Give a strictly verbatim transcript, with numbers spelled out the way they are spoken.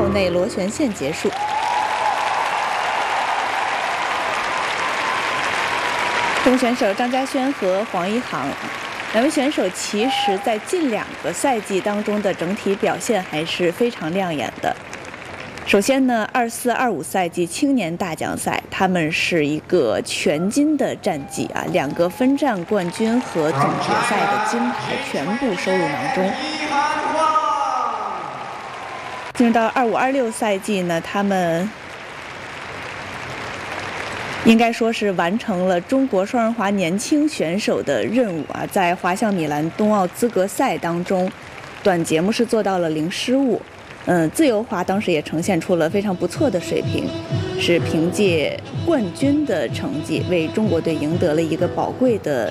后内螺旋线结束。中选手张家轩和黄一航两位选手，其实在近两个赛季当中的整体表现还是非常亮眼的。首先呢，二四二五赛季青年大奖赛，他们是一个全金的战绩啊，两个分站冠军和总决赛的金牌全部收入囊中。进入到二五二六赛季呢，他们应该说是完成了中国双人滑年轻选手的任务啊，在滑向米兰冬奥资格赛当中，短节目是做到了零失误。嗯，自由滑当时也呈现出了非常不错的水平，是凭借冠军的成绩为中国队赢得了一个宝贵的